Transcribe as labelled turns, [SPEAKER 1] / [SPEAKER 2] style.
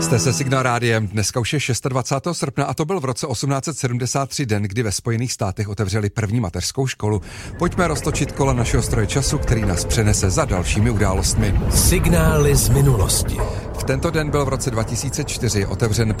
[SPEAKER 1] Jste se Signál rádiem, dneska už je 26. srpna a to byl v roce 1873 den, kdy ve Spojených státech otevřeli první mateřskou školu. Pojďme roztočit kola našeho stroje času, který nás přenese za dalšími událostmi.
[SPEAKER 2] Signály z minulosti.
[SPEAKER 1] V tento den byl v roce 2004 otevřen